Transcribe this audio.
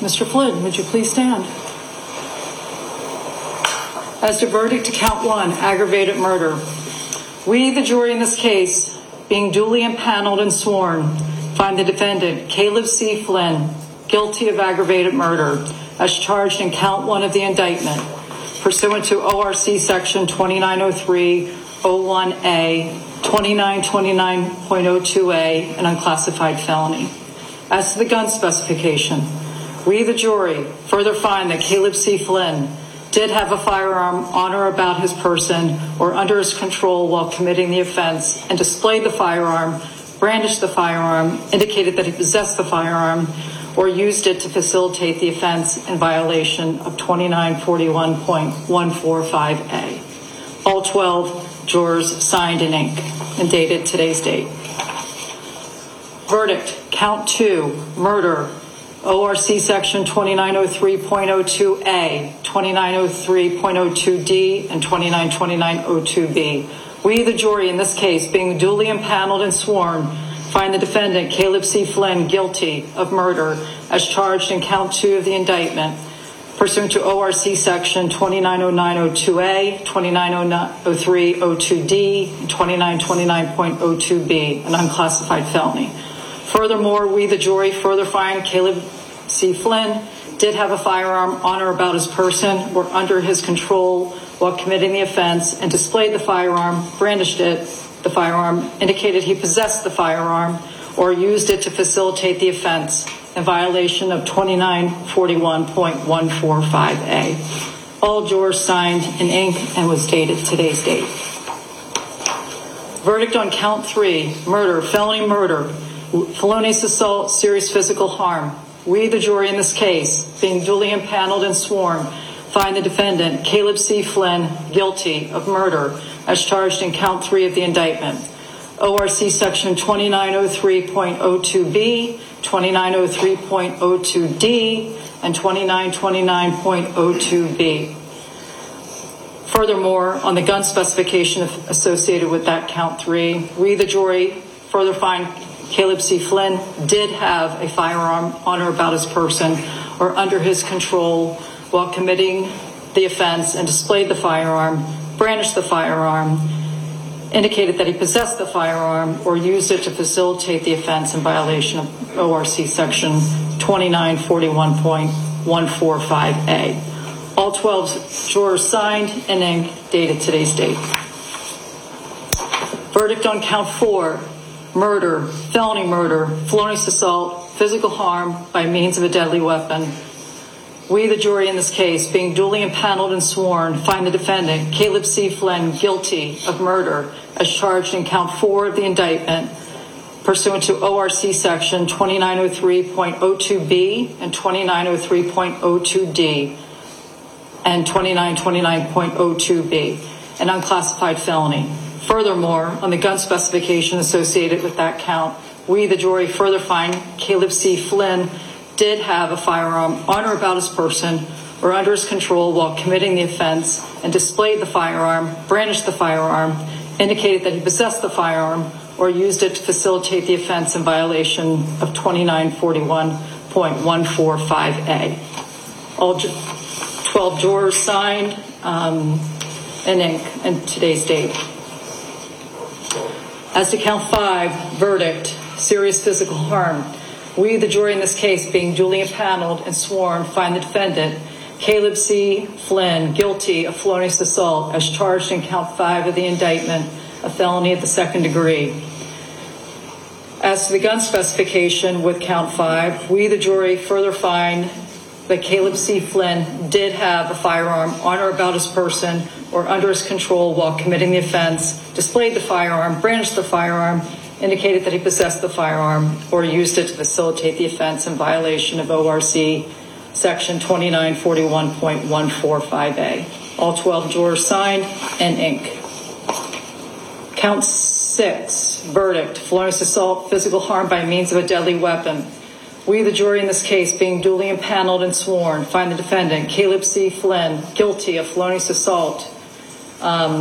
Mr. Flynn, would you please stand? As to verdict to count 1, aggravated murder, we, the jury in this case, being duly impaneled and sworn, find the defendant, Caleb C. Flynn, guilty of aggravated murder as charged in count 1 of the indictment, pursuant to ORC section 2903-01A, 2929.02A, an unclassified felony. As to the gun specification, we, the jury, further find that Caleb C. Flynn did have a firearm on or about his person or under his control while committing the offense and displayed the firearm, brandished the firearm, indicated that he possessed the firearm, or used it to facilitate the offense in violation of 2941.145A. All 12 jurors signed in ink and dated today's date. Verdict, count 2, murder, ORC section 2903.02A, 2903.02D, and 2929.02B. We, the jury in this case, being duly impaneled and sworn, find the defendant, Caleb C. Flynn, guilty of murder as charged in count 2 of the indictment, pursuant to ORC section 2909.02A, 2903.02D, and 2929.02B, an unclassified felony. Furthermore, we, the jury, further find Caleb C. Flynn did have a firearm on or about his person or under his control while committing the offense and displayed the firearm, brandished it, the firearm, indicated he possessed the firearm or used it to facilitate the offense in violation of 2941.145A. All jurors signed in ink and was dated today's date. Verdict on count 3, murder, felony murder, felonious assault, serious physical harm. We, the jury in this case, being duly impaneled and sworn, find the defendant, Caleb C. Flynn, guilty of murder as charged in count 3 of the indictment. ORC section 2903.02B, 2903.02D, and 2929.02B. Furthermore, on the gun specification associated with that count 3, we, the jury, further find Caleb C. Flynn did have a firearm on or about his person or under his control while committing the offense and displayed the firearm, brandished the firearm, indicated that he possessed the firearm or used it to facilitate the offense in violation of ORC section 2941.145A. All 12 jurors signed and ink dated today's date. Verdict on count 4, murder, felony murder, felonious assault, physical harm by means of a deadly weapon. We, the jury in this case, being duly impaneled and sworn, find the defendant, Caleb C. Flynn, guilty of murder as charged in count 4 of the indictment, pursuant to ORC section 2903.02B and 2903.02D and 2929.02B, an unclassified felony. Furthermore, on the gun specification associated with that count, we, the jury, further find Caleb C. Flynn did have a firearm on or about his person or under his control while committing the offense and displayed the firearm, brandished the firearm, indicated that he possessed the firearm or used it to facilitate the offense in violation of 2941.145A. All 12 jurors signed in ink and today's date. As to count 5, verdict, serious physical harm. We, the jury in this case, being duly impaneled and sworn, find the defendant, Caleb C. Flynn, guilty of felonious assault as charged in count 5 of the indictment, a felony of the second degree. As to the gun specification with count 5, we, the jury, further find that Caleb C. Flynn did have a firearm on or about his person or under his control while committing the offense, displayed the firearm, brandished the firearm, indicated that he possessed the firearm or used it to facilitate the offense in violation of ORC section 2941.145A. All 12 jurors signed and ink. Count 6, verdict, felonious assault, physical harm by means of a deadly weapon. We, the jury in this case, being duly impaneled and sworn, find the defendant, Caleb C. Flynn, guilty of felonious assault